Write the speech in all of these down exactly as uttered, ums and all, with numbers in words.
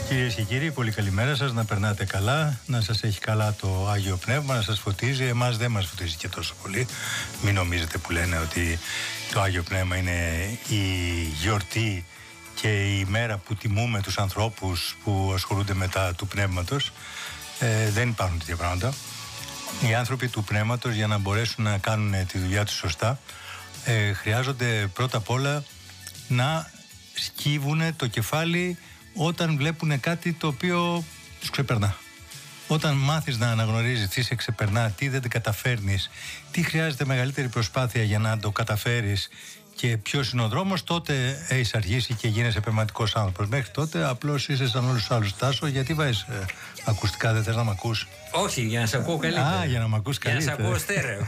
Κυρίες και κύριοι, πολύ καλημέρα σας, να περνάτε καλά, να σας έχει καλά το Άγιο Πνεύμα, να σας φωτίζει. Εμάς δεν μας φωτίζει και τόσο πολύ. Μην νομίζετε που λένε ότι το Άγιο Πνεύμα είναι η γιορτή και η μέρα που τιμούμε τους ανθρώπους που ασχολούνται με τα του Πνεύματος. Ε, δεν υπάρχουν τέτοια πράγματα. Οι άνθρωποι του Πνεύματος, για να μπορέσουν να κάνουν τη δουλειά τους σωστά, ε, χρειάζονται πρώτα απ' όλα να σκύβουν το κεφάλι όταν βλέπουν κάτι το οποίο τους ξεπερνά. Όταν μάθεις να αναγνωρίζεις τι σε ξεπερνά, τι δεν καταφέρνεις, τι χρειάζεται μεγαλύτερη προσπάθεια για να το καταφέρεις και ποιος είναι ο δρόμος, τότε έχεις αργήσει και γίνεσαι πνευματικός άνθρωπος. Μέχρι τότε απλώς είσαι σαν όλους τους άλλους. Τάσο, γιατί βάζεις ε, ακουστικά, δεν θες να μ' ακούς? Όχι, για να σε ακούω καλύτερα. Α, για να μ' ακούς καλύτερα. Για να σε ακούω στέρεο.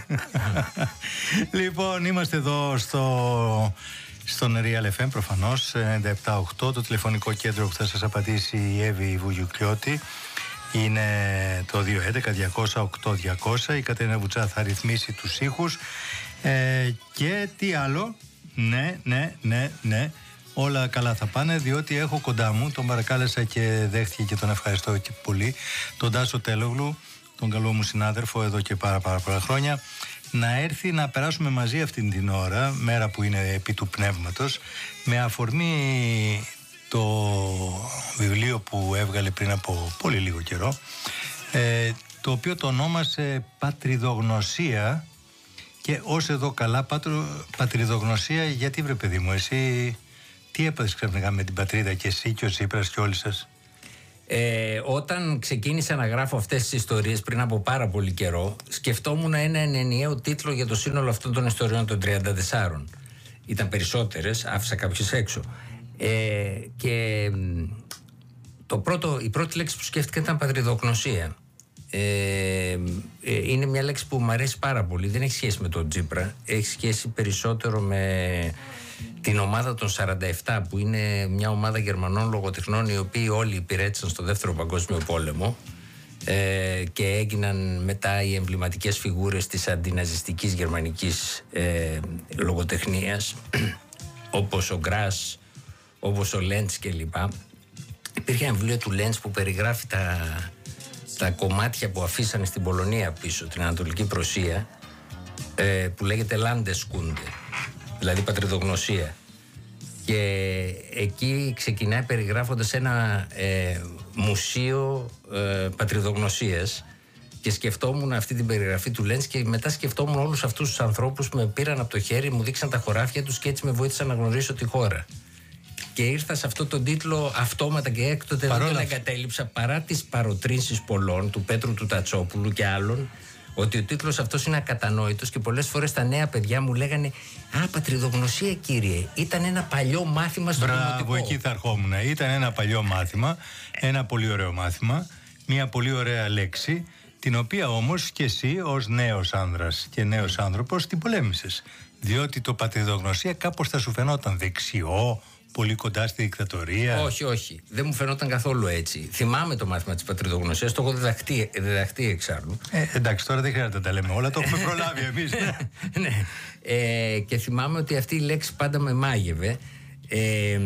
Λοιπόν, είμαστε εδώ στο... στον Real εφ εμ, προφανώς, ενενήντα επτά οκτώ, το τηλεφωνικό κέντρο που θα σας απαντήσει η Εύη Βουγιουκλιώτη είναι το δύο έντεκα διακόσια οκτώ διακόσια. Η Κατερίνα Βουτσά θα ρυθμίσει τους ήχους. Ε, και τι άλλο? Ναι, ναι, ναι, ναι. Όλα καλά θα πάνε, διότι έχω κοντά μου, τον παρακάλεσα και δέχτηκε και τον ευχαριστώ και πολύ, τον Τάσο Τέλογλου, τον καλό μου συνάδελφο εδώ και πάρα πάρα πολλά χρόνια, να έρθει να περάσουμε μαζί αυτήν την ώρα, μέρα που είναι επί του πνεύματος, με αφορμή το βιβλίο που έβγαλε πριν από πολύ λίγο καιρό, ε, το οποίο το ονόμασε Πατριδογνωσία. Και ως εδώ καλά, πατρο, πατριδογνωσία, γιατί βρε παιδί μου, εσύ τι έπαθες ξαφνικά με την πατρίδα και εσύ και ο Τσίπρας και όλοι σας? Ε, όταν ξεκίνησα να γράφω αυτές τις ιστορίες πριν από πάρα πολύ καιρό, σκεφτόμουν ένα ενιαίο τίτλο για το σύνολο αυτών των ιστοριών των τριάντα τεσσάρων. Ήταν περισσότερες, άφησα κάποιες έξω. Ε, και το πρώτο, η πρώτη λέξη που σκέφτηκα ήταν πατριδογνωσία. Ε, ε, είναι μια λέξη που μου αρέσει πάρα πολύ. Δεν έχει σχέση με τον Τσίπρα, έχει σχέση περισσότερο με την ομάδα των σαράντα επτά, που είναι μια ομάδα Γερμανών λογοτεχνών οι οποίοι όλοι υπηρέτησαν στο Δεύτερο Παγκόσμιο Πόλεμο ε, και έγιναν μετά οι εμβληματικές φιγούρες της αντιναζιστικής γερμανικής ε, λογοτεχνίας, όπως ο Γκράς, όπως ο Λέντς κλπ. Υπήρχε ένα βιβλίο του Λέντς που περιγράφει τα τα κομμάτια που αφήσανε στην Πολωνία πίσω, την Ανατολική Πρωσία, ε, που λέγεται Landeskunde, δηλαδή πατριδογνωσία. Και εκεί ξεκινάει περιγράφοντας ένα ε, μουσείο ε, πατριδογνωσίας, και σκεφτόμουν αυτή την περιγραφή του Λέντς και μετά σκεφτόμουν όλους αυτούς τους ανθρώπους που με πήραν από το χέρι, μου δείξαν τα χωράφια τους και έτσι με βοήθησαν να γνωρίσω τη χώρα. Και ήρθα σε αυτό τον τίτλο αυτόματα και έκτοτε δεν τον εγκατέλειψα, παρά τις παροτρύνσεις πολλών, του Πέτρου του Τατσόπουλου και άλλων, ότι ο τίτλος αυτός είναι ακατανόητος, και πολλές φορές τα νέα παιδιά μου λέγανε «Α, πατριδογνωσία, κύριε, ήταν ένα παλιό μάθημα στο δημοτικό». Μπράβο, εκεί θα ερχόμουν. Ήταν ένα παλιό μάθημα, ένα πολύ ωραίο μάθημα, μια πολύ ωραία λέξη, την οποία όμως και εσύ ως νέος άνδρας και νέος άνθρωπος την πολέμησες. Διότι το πατριδογνωσία κάπως θα σου φαινόταν δεξιό, πολύ κοντά στη δικτατορία. Όχι, όχι. Δεν μου φαινόταν καθόλου έτσι. Θυμάμαι το μάθημα της πατριδογνωσίας, το έχω διδαχτεί, διδαχτεί εξάλλου. Ε, εντάξει, τώρα δεν χρειάζεται να τα λέμε όλα, το έχουμε προλάβει εμείς. Ναι. Ε, και θυμάμαι ότι αυτή η λέξη πάντα με μάγευε. Ε,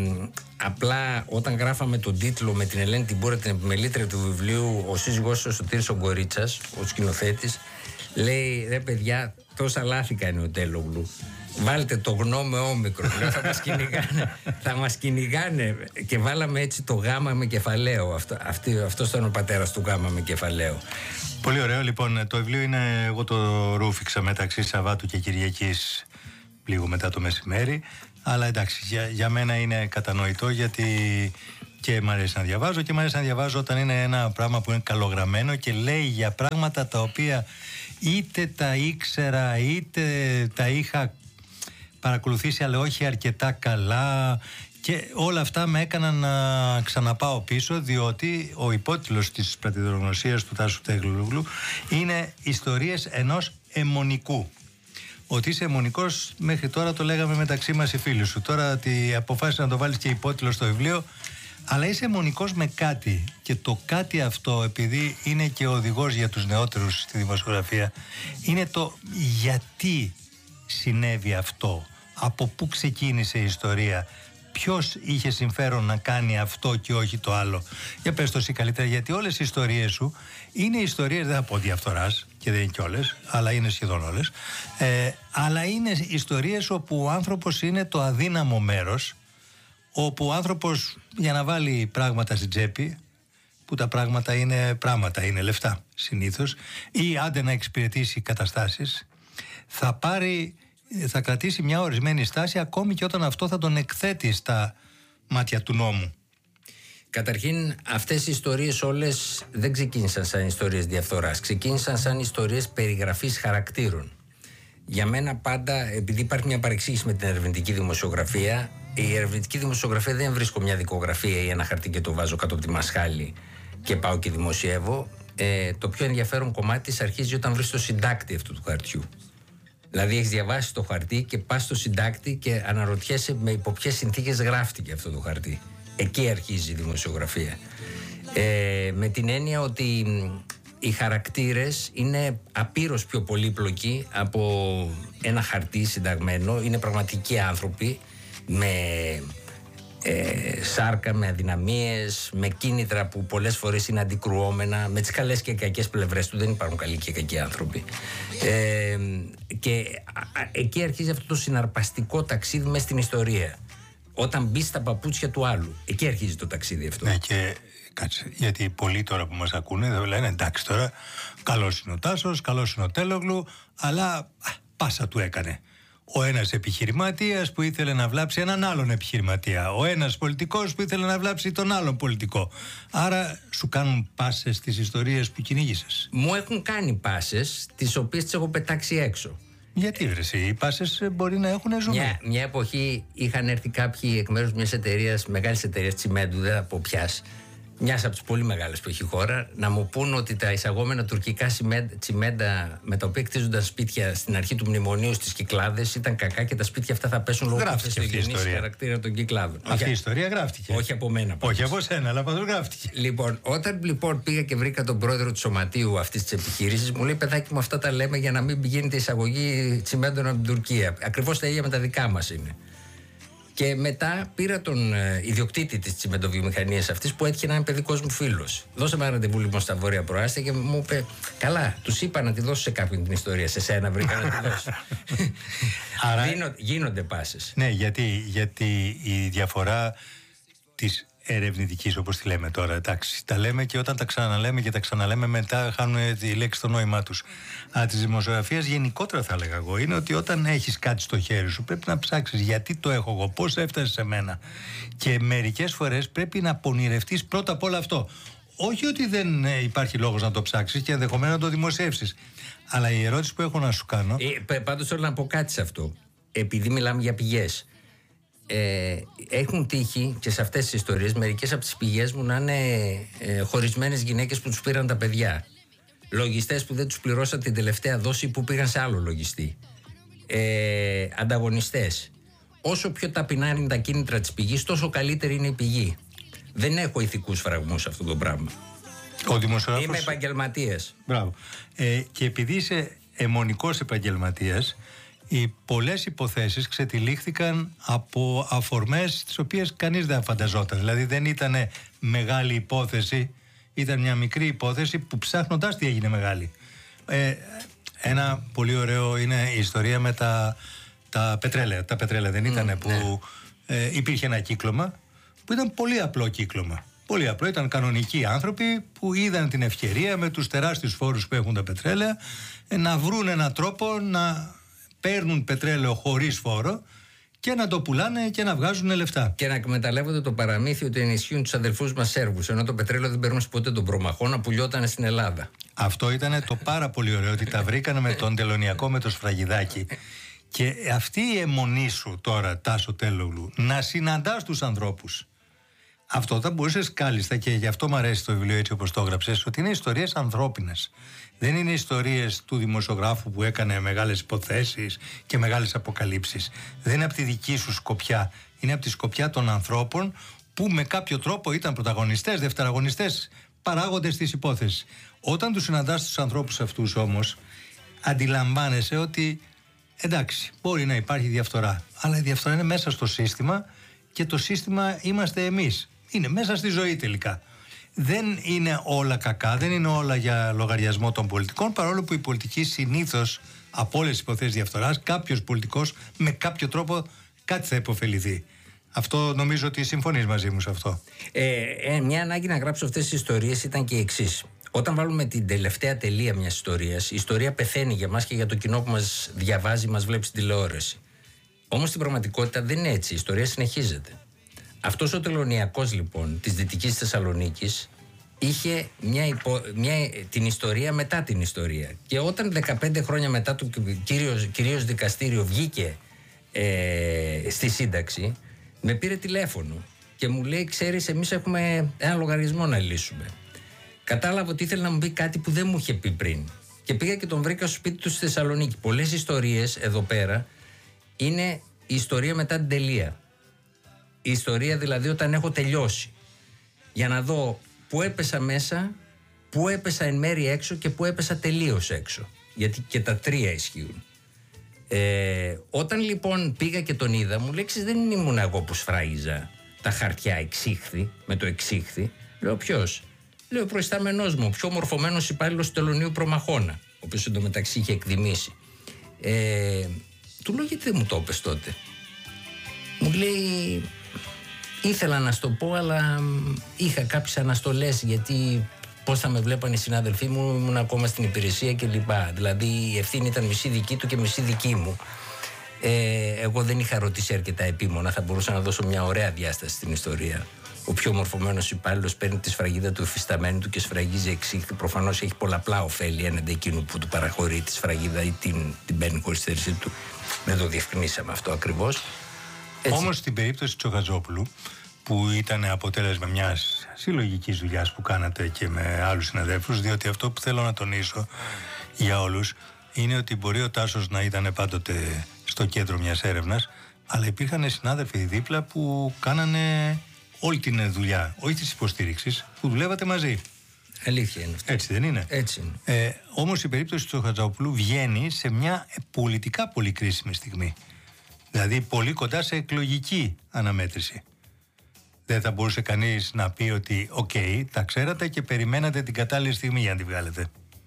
απλά όταν γράφαμε τον τίτλο με την Ελένη την Μπούρα, την επιμελήτρια του βιβλίου, ο σύζυγός ο Σωτήρης ο Γκορίτσας, ο σκηνοθέτης, λέει «Ρε παιδιά, τόσα λάθη κάνει ο Τέλογλου. Βάλτε το γνώμη όμικρο, θα μας κυνηγάνε, θα μας κυνηγάνε». Και βάλαμε έτσι το γάμα με κεφαλαίο. Αυτό, αυτή, αυτός ήταν ο πατέρας του γάμα με κεφαλαίο. Πολύ ωραίο. Λοιπόν, το βιβλίο είναι, εγώ το ρούφηξα μεταξύ Σαββάτου και Κυριακής, λίγο μετά το μεσημέρι. Αλλά εντάξει, για, για μένα είναι κατανοητό, γιατί και μου αρέσει να διαβάζω, και μου αρέσει να διαβάζω όταν είναι ένα πράγμα που είναι καλογραμμένο και λέει για πράγματα τα οποία είτε τα ήξερα είτε τα είχα παρακολουθήσει αλλά όχι αρκετά καλά, και όλα αυτά με έκαναν να ξαναπάω πίσω, διότι ο υπότιτλος της πατριδογνωσίας του Τάσου Τέλογλου είναι «Ιστορίες ενός αιμονικού». Ότι είσαι αιμονικός, μέχρι τώρα το λέγαμε μεταξύ μας οι φίλοι σου. Τώρα ότι αποφάσισε να το βάλεις και υπότιτλο στο βιβλίο, αλλά είσαι αιμονικός με κάτι. Και το κάτι αυτό, επειδή είναι και οδηγός για τους νεότερους στη δημοσιογραφία, είναι το γιατί συνέβη αυτό, από πού ξεκίνησε η ιστορία, ποιος είχε συμφέρον να κάνει αυτό και όχι το άλλο. Για πες το εσύ καλύτερα, γιατί όλες οι ιστορίες σου είναι ιστορίες, δεν θα πω διαφθοράς, και δεν είναι κι όλες, αλλά είναι σχεδόν όλες, ε, αλλά είναι ιστορίες όπου ο άνθρωπος είναι το αδύναμο μέρος, όπου ο άνθρωπος για να βάλει πράγματα στην τσέπη, που τα πράγματα είναι πράγματα, είναι λεφτά συνήθως, ή άντε να εξυπηρετήσει καταστάσεις, θα πάρει, θα κρατήσει μια ορισμένη στάση ακόμη και όταν αυτό θα τον εκθέτει στα μάτια του νόμου. Καταρχήν, αυτές οι ιστορίες όλες δεν ξεκίνησαν σαν ιστορίες διαφθοράς, ξεκίνησαν σαν ιστορίες περιγραφής χαρακτήρων. Για μένα πάντα, επειδή υπάρχει μια παρεξήγηση με την ερευνητική δημοσιογραφία, η ερευνητική δημοσιογραφία δεν βρίσκω μια δικογραφία ή ένα χαρτί και το βάζω κάτω από τη μασχάλη και πάω και δημοσιεύω. Ε, το πιο ενδιαφέρον κομμάτι της αρχίζει όταν βρεις το συντάκτη αυτού του χαρτιού. Δηλαδή έχεις διαβάσει το χαρτί και πας στο συντάκτη και αναρωτιέσαι με υπό ποιες συνθήκες γράφτηκε αυτό το χαρτί. Εκεί αρχίζει η δημοσιογραφία. Ε, με την έννοια ότι οι χαρακτήρες είναι απείρως πιο πολύπλοκοι από ένα χαρτί συνταγμένο. Είναι πραγματικοί άνθρωποι με ε, σάρκα, με αδυναμίες, με κίνητρα που πολλές φορές είναι αντικρουόμενα, με τις καλές και κακές πλευρές του. Δεν υπάρχουν καλοί και κακοί άνθρωποι. Ε, και α, εκεί αρχίζει αυτό το συναρπαστικό ταξίδι μέσα στην ιστορία. Όταν μπει στα παπούτσια του άλλου. Εκεί αρχίζει το ταξίδι αυτό. Ναι, και κάτσε, γιατί πολλοί τώρα που μας ακούνε θα λένε εντάξει τώρα, καλός είναι ο Τάσος, καλός είναι ο Τέλογλου, αλλά α, πάσα του έκανε. Ο ένας επιχειρηματίας που ήθελε να βλάψει έναν άλλον επιχειρηματία. Ο ένας πολιτικός που ήθελε να βλάψει τον άλλον πολιτικό. Άρα σου κάνουν πάσες τις ιστορίες που κυνήγησες. Μου έχουν κάνει πάσες, τις οποίες τις έχω πετάξει έξω. Γιατί βρε εσύ, οι πάσες μπορεί να έχουν ζούμε. Μια, μια εποχή είχαν έρθει κάποιοι εκ μέρους μιας εταιρείας, μεγάλης εταιρείας τσιμέντου, δεν θα πω ποιας, μιας από τις πολύ μεγάλες που έχει η χώρα, να μου πούν ότι τα εισαγόμενα τουρκικά τσιμέντα με τα οποία κτίζονταν σπίτια στην αρχή του μνημονίου στις Κυκλάδες ήταν κακά και τα σπίτια αυτά θα πέσουν λόγω του θεστογενής χαρακτήρα των Κυκλάδων. Αυτή η ιστορία γράφτηκε. Όχι από μένα. Πάντως. Όχι από σένα, αλλά πάντως γράφτηκε. Λοιπόν, όταν λοιπόν πήγα και βρήκα τον πρόεδρο του σωματείου αυτής της επιχείρησης, μου λέει παιδάκι μου, αυτά τα λέμε για να μην πηγαίνετε εισαγωγή τσιμέντων από την Τουρκία. Ακριβώς τα ίδια με τα δικά μας είναι. Και μετά πήρα τον ε, ιδιοκτήτη της τσιμεντοβιομηχανίας αυτής που έτυχε να είναι παιδικός μου φίλος. Δώσαμε ένα ραντεβού λοιπόν στα Βόρεια Προάστια και μου είπε: καλά, τους είπα να τη δώσω σε κάποιον την ιστορία. Σε σένα βρήκα να τη δώσω. Άρα... Γίνονται, γίνονται πάσες. Ναι, γιατί, γιατί η διαφορά της ερευνητικής, όπως τη λέμε τώρα, εντάξει, τα λέμε και όταν τα ξαναλέμε και τα ξαναλέμε μετά χάνουν τη λέξη το νόημά τους. Αλλά της δημοσιογραφίας γενικότερα θα έλεγα εγώ είναι ότι όταν έχεις κάτι στο χέρι σου πρέπει να ψάξεις γιατί το έχω εγώ, πώς έφτασε σε μένα. Και μερικές φορές πρέπει να πονηρευτείς πρώτα απ' όλο αυτό. Όχι ότι δεν υπάρχει λόγος να το ψάξεις και ενδεχομένως να το δημοσιεύσεις. Αλλά η ερώτηση που έχω να σου κάνω. Ε, πάντως θέλω να πω κάτι σε αυτό. Επειδή μιλάμε για πηγές. Ε, έχουν τύχει και σε αυτές τις ιστορίες μερικές από τις πηγές μου να είναι ε, χωρισμένες γυναίκες που τους πήραν τα παιδιά, λογιστές που δεν τους πληρώσαν την τελευταία δόση που πήγαν σε άλλο λογιστή, ε, ανταγωνιστές. Όσο πιο ταπεινά είναι τα κίνητρα της πηγής, τόσο καλύτερη είναι η πηγή. Δεν έχω ηθικούς φραγμούς σε αυτό το πράγμα. Ο δημοσιογράφος... Είμαι επαγγελματίας. Μπράβο. Ε, και επειδή είσαι αιμονικός επαγγελματίας, οι πολλές υποθέσεις ξετυλίχθηκαν από αφορμές τις οποίες κανείς δεν φανταζόταν. Δηλαδή δεν ήταν μεγάλη υπόθεση, ήταν μια μικρή υπόθεση που ψάχνοντας τι έγινε μεγάλη. Ε, ένα πολύ ωραίο είναι η ιστορία με τα, τα πετρέλαια. Τα πετρέλαια δεν ήταν mm, που ναι. ε, υπήρχε ένα κύκλωμα που ήταν πολύ απλό κύκλωμα. Πολύ απλό, ήταν κανονικοί άνθρωποι που είδαν την ευκαιρία με τους τεράστιους φόρους που έχουν τα πετρέλαια ε, να βρουν έναν τρόπο να παίρνουν πετρέλαιο χωρίς φόρο και να το πουλάνε και να βγάζουν λεφτά. Και να εκμεταλλεύονται το παραμύθι ότι ενισχύουν τους αδελφούς μας Σέρβους, ενώ το πετρέλαιο δεν παίρνουν ποτέ τον προμαχό να πουλιόταν στην Ελλάδα. Αυτό ήταν το πάρα πολύ ωραίο, ότι τα βρήκανε με τον Τελωνιακό, με το Σφραγιδάκι. Και αυτή η αιμονή σου τώρα, Τάσο Τέλογλου, να συναντάς τους ανθρώπους. Αυτό θα μπορούσες κάλλιστα, και γι' αυτό μου αρέσει το βιβλίο έτσι όπως το έγραψες, ότι είναι ιστορίες ανθρώπινες. Δεν είναι ιστορίες του δημοσιογράφου που έκανε μεγάλες υποθέσεις και μεγάλες αποκαλύψεις. Δεν είναι από τη δική σου σκοπιά. Είναι από τη σκοπιά των ανθρώπων που με κάποιο τρόπο ήταν πρωταγωνιστές, δευτεραγωνιστές, παράγοντες της υπόθεσης. Όταν τους συναντάς τους ανθρώπους αυτούς όμως, αντιλαμβάνεσαι ότι εντάξει, μπορεί να υπάρχει διαφθορά, αλλά η διαφθορά είναι μέσα στο σύστημα και το σύστημα είμαστε εμείς. Είναι μέσα στη ζωή τελικά. Δεν είναι όλα κακά, δεν είναι όλα για λογαριασμό των πολιτικών, παρόλο που η πολιτική συνήθως από όλες τις υποθέσεις διαφθοράς, κάποιος πολιτικός με κάποιο τρόπο κάτι θα υποφεληθεί. Αυτό νομίζω ότι συμφωνείς μαζί μου σε αυτό. Ε, ε, μια ανάγκη να γράψω αυτές τις ιστορίες ήταν και η εξής. Όταν βάλουμε την τελευταία τελεία μιας ιστορίας, η ιστορία πεθαίνει για μας και για το κοινό που μας διαβάζει, μας βλέπει στην τηλεόραση. Όμως στην πραγματικότητα δεν είναι έτσι. Η ιστορία συνεχίζεται. Αυτός ο τελωνειακός λοιπόν της Δυτικής Θεσσαλονίκης είχε μια υπο... μια... την ιστορία μετά την ιστορία. Και όταν δεκαπέντε χρόνια μετά το κυρίως, κυρίως δικαστήριο βγήκε ε, στη σύνταξη, με πήρε τηλέφωνο και μου λέει: ξέρεις, εμείς έχουμε ένα λογαριασμό να λύσουμε. Κατάλαβα ότι ήθελε να μου πει κάτι που δεν μου είχε πει πριν. Και πήγα και τον βρήκα στο σπίτι του στη Θεσσαλονίκη. Πολλές ιστορίες εδώ πέρα είναι η ιστορία μετά την τελεία. Η ιστορία δηλαδή όταν έχω τελειώσει. Για να δω πού έπεσα μέσα, πού έπεσα εν μέρη έξω και πού έπεσα τελείως έξω. Γιατί και τα τρία ισχύουν. Ε, όταν λοιπόν πήγα και τον είδα, μου λέει: δεν ήμουν εγώ που σφράγιζα τα χαρτιά εξήχθη, με το εξήχθη. Λέω: ποιος? Λέω: ο προϊστάμενός μου, ο πιο μορφωμένος υπάλληλος του τελωνίου Προμαχώνα, ο οποίος εντωμεταξύ είχε εκδημήσει. Ε, του λέω: γιατί δεν μου το είπες τότε? Μου λέει: ήθελα να στο πω, αλλά είχα κάποιες αναστολές, γιατί πώς θα με βλέπανε οι συνάδελφοί μου, ήμουν ακόμα στην υπηρεσία κλπ. Δηλαδή η ευθύνη ήταν μισή δική του και μισή δική μου. Ε, εγώ δεν είχα ρωτήσει αρκετά επίμονα, θα μπορούσα να δώσω μια ωραία διάσταση στην ιστορία. Ο πιο μορφωμένος υπάλληλος παίρνει τη σφραγίδα του υφισταμένου του και σφραγίζει εξήχθη. Προφανώς έχει πολλαπλά ωφέλη έναντι εκείνου που του παραχωρεί τη σφραγίδα ή την, την παίρνει χωρίς θέλησή του. Δεν το διευκρινίσαμε αυτό ακριβώς. Όμως στην περίπτωση Τσοχατζόπουλου, που ήταν αποτέλεσμα μιας συλλογικής δουλειάς που κάνατε και με άλλους συναδέλφους, διότι αυτό που θέλω να τονίσω για όλους είναι ότι μπορεί ο Τάσος να ήταν πάντοτε στο κέντρο μιας έρευνας, αλλά υπήρχαν συνάδελφοι δίπλα που κάνανε όλη την δουλειά, όχι της υποστήριξης, που δουλεύατε μαζί. Αλήθεια είναι αυτό. Έτσι δεν είναι? Έτσι είναι. Ε, όμως η περίπτωση του Τσοχατζόπουλου βγαίνει σε μια πολιτικά πολύ κρίσιμη στιγμή. Δηλαδή πολύ κοντά σε εκλογική αναμέτρηση. Δεν θα μπορούσε κανείς να πει ότι οκ, okay, τα ξέρατε και περιμένατε την κατάλληλη στιγμή για να τη βγάλετε?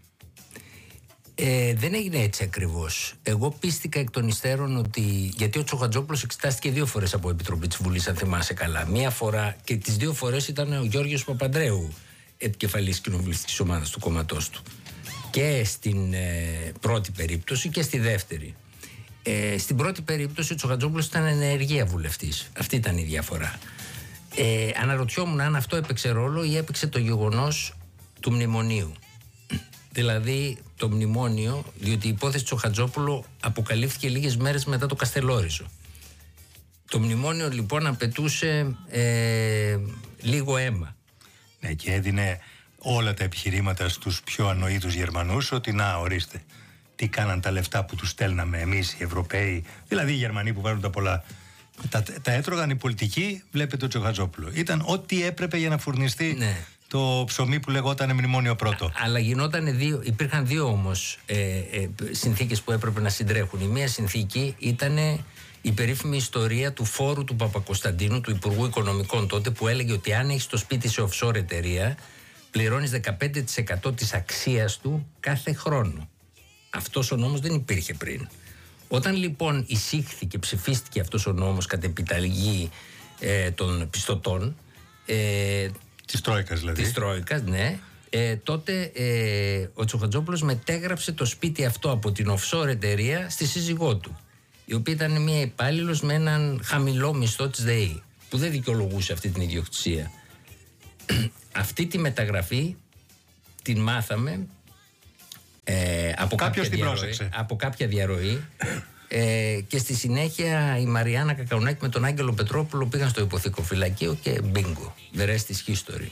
Ε, δεν έγινε έτσι ακριβώς. Εγώ πίστηκα εκ των υστέρων ότι. Γιατί ο Τσοχατζόπουλος εξετάστηκε δύο φορές από Επιτροπή της Βουλής, αν θυμάσαι καλά. Μία φορά και τις δύο φορές ήταν ο Γιώργος Παπανδρέου επικεφαλής κοινοβουλευτικής ομάδας του κόμματός του. Και στην ε, πρώτη περίπτωση και στη δεύτερη. Ε, στην πρώτη περίπτωση ο Τσοχατζόπουλος ήταν ενεργεία βουλευτής. Αυτή ήταν η διαφορά. Ε, αναρωτιόμουν αν αυτό έπαιξε ρόλο ή έπαιξε το γεγονός του μνημονίου. Δηλαδή το μνημόνιο, διότι η υπόθεση Τσοχατζόπουλου αποκαλύφθηκε λίγες μέρες μετά το Καστελόριζο. Το μνημόνιο λοιπόν απαιτούσε ε, λίγο αίμα. Ναι, και έδινε όλα τα επιχειρήματα στους πιο ανοήτους Γερμανούς ότι να, ορίστε, τι κάναν τα λεφτά που τους στέλναμε εμείς οι Ευρωπαίοι, δηλαδή οι Γερμανοί που βάζουν τα πολλά. Τα, τα έτρωγαν οι πολιτικοί, βλέπετε το Τσοχατζόπουλο. Ήταν ό,τι έπρεπε για να φουρνιστεί, ναι, το ψωμί που λεγόταν μνημόνιο πρώτο. Α, αλλά γινόταν δύο, υπήρχαν δύο όμως ε, ε, συνθήκες που έπρεπε να συντρέχουν. Η μία συνθήκη ήταν η περίφημη ιστορία του φόρου του Παπακοσταντίνου, του Υπουργού Οικονομικών τότε, που έλεγε ότι αν έχεις το σπίτι σε offshore εταιρεία, πληρώνεις δεκαπέντε τοις εκατό της αξίας του κάθε χρόνο. Αυτός ο νόμος δεν υπήρχε πριν. Όταν λοιπόν εισήχθηκε, ψηφίστηκε αυτός ο νόμος κατ' επιταγή ε, των πιστωτών, ε, της Τρόικας δηλαδή. Της Τρόικας, ναι. Ε, τότε ε, ο Τσοχατζόπουλος μετέγραψε το σπίτι αυτό από την offshore εταιρεία στη σύζυγό του, η οποία ήταν μια υπάλληλος με έναν χαμηλό μισθό της ΔΕΗ, που δεν δικαιολογούσε αυτή την ιδιοκτησία. Αυτή τη μεταγραφή την μάθαμε ε, από, κάποια διαρροή, από κάποια διαρροή ε, και στη συνέχεια η Μαριάννα Κακαουνάκη με τον Άγγελο Πετρόπουλο πήγαν στο υποθηκοφυλακείο και μπίνγκο. The rest is history.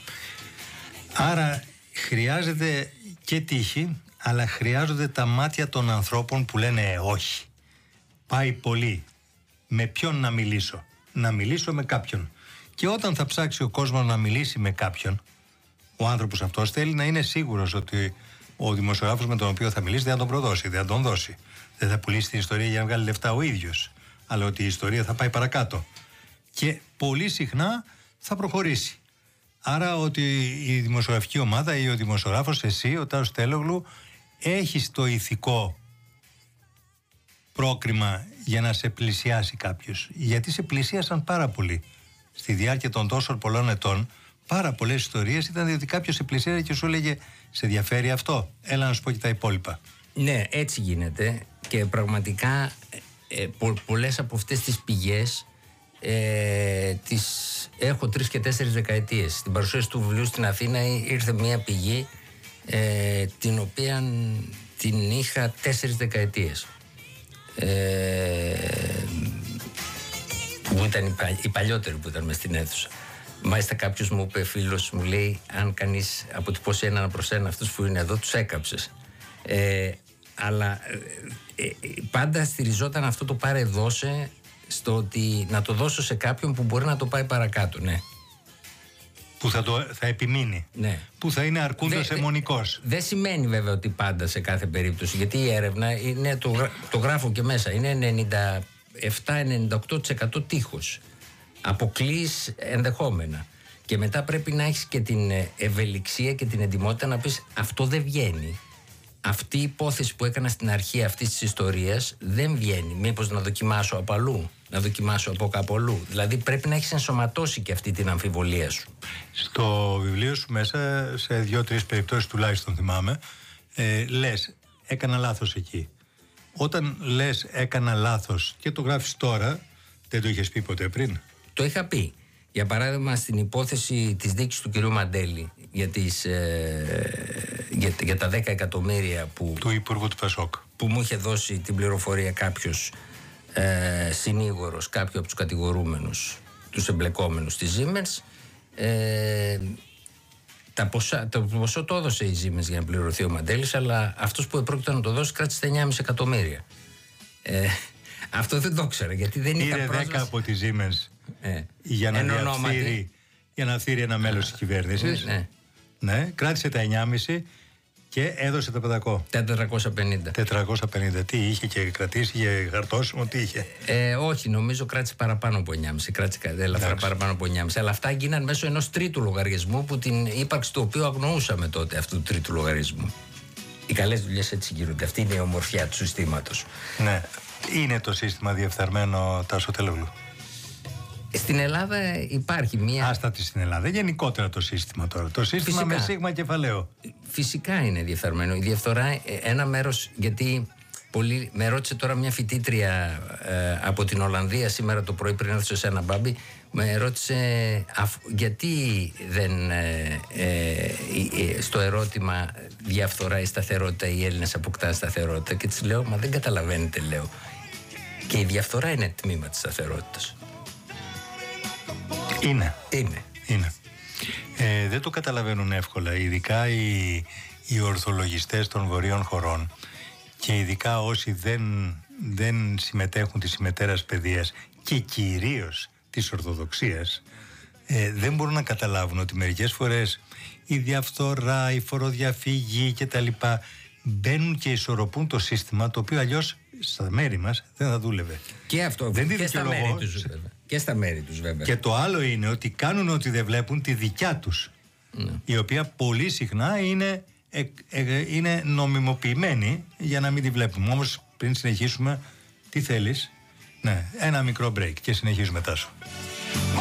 Άρα χρειάζεται και τύχη, αλλά χρειάζονται τα μάτια των ανθρώπων που λένε όχι. Πάει πολύ. Με ποιον να μιλήσω? Να μιλήσω με κάποιον. Και όταν θα ψάξει ο κόσμος να μιλήσει με κάποιον, ο άνθρωπος αυτός θέλει να είναι σίγουρος ότι ο δημοσιογράφος με τον οποίο θα μιλήσει δεν θα τον προδώσει, δεν θα τον δώσει. Δεν θα πουλήσει την ιστορία για να βγάλει λεφτά ο ίδιος, αλλά ότι η ιστορία θα πάει παρακάτω. και πολύ συχνά θα προχωρήσει. Άρα ότι η δημοσιογραφική ομάδα ή ο δημοσιογράφος, εσύ, ο Τάσος Τελόγλου, έχεις το ηθικό πρόκριμα για να σε πλησιάσει κάποιος. Γιατί σε πλησίασαν πάρα πολύ. Στη διάρκεια των τόσων πολλών ετών, πάρα πολλές ιστορίες ήταν διότι κάποιος σε πλησίασε και σου έλεγε «Σε ενδιαφέρει αυτό, έλα να σου πω και τα υπόλοιπα». Ναι, έτσι γίνεται και πραγματικά ε, πο, πολλές από αυτές τις πηγές ε, τις έχω τρεις και τέσσερις δεκαετίες. Στην παρουσίαση του βιβλίου στην Αθήνα ήρθε μια πηγή ε, την οποία την είχα τέσσερις δεκαετίες. Ε, που ήταν οι, παλι, οι παλιότεροι που ήταν μες στην αίθουσα. Μάλιστα κάποιος μου είπε, φίλος μου λέει, αν κανείς αποτυπώσει έναν προς ένα αυτούς που είναι εδώ, τους έκαψες. Ε, αλλά ε, ε, πάντα στηριζόταν αυτό το πάρε δώσε στο ότι να το δώσω σε κάποιον που μπορεί να το πάει παρακάτω, ναι. Που θα, το, θα επιμείνει, ναι. Που θα είναι αρκούντος δε, αιμονικός. Δεν δε σημαίνει βέβαια ότι πάντα σε κάθε περίπτωση, γιατί η έρευνα είναι, το, το γράφω και μέσα, είναι ενενήντα επτά με ενενήντα οκτώ τοις εκατό τείχος. Αποκλείς ενδεχόμενα. Και μετά πρέπει να έχεις και την ευελιξία και την εντιμότητα να πεις αυτό δεν βγαίνει. Αυτή η υπόθεση που έκανα στην αρχή αυτής της ιστορίας δεν βγαίνει. Μήπως να δοκιμάσω από αλλού, να δοκιμάσω από κάπου αλλού. Δηλαδή πρέπει να έχεις ενσωματώσει και αυτή την αμφιβολία σου. Στο βιβλίο σου μέσα, σε δύο-τρεις περιπτώσεις τουλάχιστον θυμάμαι, ε, λες έκανα λάθος εκεί. Όταν λες έκανα λάθος και το γράφεις τώρα, δεν το είχες πει ποτέ πριν? Το είχα πει. Για παράδειγμα, στην υπόθεση της δίκης του κυρίου Μαντέλη για, τις, ε, για, για τα δέκα εκατομμύρια που, του Υπουργού του Πασόκ, που μου είχε δώσει την πληροφορία κάποιος ε, συνήγορος, κάποιο από τους κατηγορούμενους, τους εμπλεκόμενους της Siemens, ε, τα ποσά, το ποσό το έδωσε η Siemens για να πληρωθεί ο Μαντέλης, αλλά αυτός που επρόκειτο να το δώσει κράτησε τα εννιά κόμμα πέντε εκατομμύρια. Ε, αυτό δεν το ήξερα, γιατί δεν είχα πρόσβαση. Πήρε δέκα από τη Siemens ε, για να διαφθείρει, για να φθείρει ένα μέλος της κυβέρνησης. Ναι, ναι. ναι, κράτησε τα εννιά κόμμα πέντε και έδωσε τα πεντακόσια. τετρακόσια πενήντα. τετρακόσια πενήντα. Τι είχε και κρατήσει, είχε χαρτόσημο, τι είχε? Ε, όχι, νομίζω κράτησε παραπάνω από εννιά κόμμα πέντε. Κράτησε ελαφρά παραπάνω από εννιά κόμμα πέντε. Αλλά αυτά γίνανε μέσω ενός τρίτου λογαριασμού, που την ύπαρξη του οποίου αγνοούσαμε τότε αυτού του τρίτου λογαριασμού. Οι καλές δουλειές έτσι γίνονται. Αυτή είναι η ομορφιά του συστήματος. Ναι. Είναι το σύστημα διεφθαρμένο, Τάσο Τελόγλου? Στην Ελλάδα υπάρχει μία. Άστατη στην Ελλάδα. Γενικότερα το σύστημα τώρα. Το σύστημα φυσικά, με σίγμα κεφαλαίο. Φυσικά είναι διεφθαρμένο. Η διαφθορά, ένα μέρος, γιατί πολύ, με ρώτησε τώρα μια φοιτήτρια ε, από την Ολλανδία σήμερα το πρωί πριν έρθω σε ένα μπάμπι, με ρώτησε αφ, γιατί δεν ε, ε, στο ερώτημα διαφθορά ή σταθερότητα οι Έλληνες αποκτάνε σταθερότητα, και της λέω, μα δεν καταλαβαίνετε, λέω. Και η διαφθορά είναι τμήμα της σταθερότητας. Είναι. Είναι. Είναι. Ε, δεν το καταλαβαίνουν εύκολα, ειδικά οι, οι ορθολογιστές των βορείων χωρών και ειδικά όσοι δεν, δεν συμμετέχουν της ημετέρας παιδείας και κυρίως της Ορθοδοξίας, ε, δεν μπορούν να καταλάβουν ότι μερικές φορές η διαφθορά, η φοροδιαφυγή και τα λοιπά μπαίνουν και ισορροπούν το σύστημα, το οποίο αλλιώς στα μέρη μας δεν θα δούλευε. Και αυτό, δεν και στα μέρη τους βέβαια. Και στα μέρη τους βέβαια. Και το άλλο είναι ότι κάνουν ότι δεν βλέπουν τη δικιά τους, ναι, η οποία πολύ συχνά είναι, ε, ε, είναι νομιμοποιημένη για να μην τη βλέπουμε. Όμως πριν συνεχίσουμε, τι θέλεις? Ναι, ένα μικρό break και συνεχίζουμε, Τάσο.